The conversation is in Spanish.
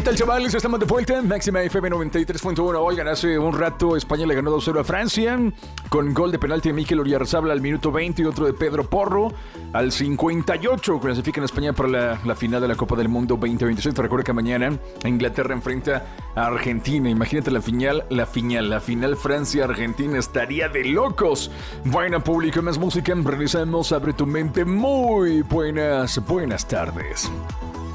tal, chavales? Estamos de vuelta. Máxima FM 93.1. Oigan, hace un rato España le ganó 2-0 a Francia con gol de penalti de Mikel Oyarzabal al minuto 20 y otro de Pedro Porro al 58. Clasifican a España para la final de la Copa del Mundo 2026. Te recuerdo que mañana Inglaterra enfrenta a Argentina. Imagínate la final Francia-Argentina. Estaría de locos. Vaina pública, más música. Realizamos Abre tu mente. Muy buenas tardes.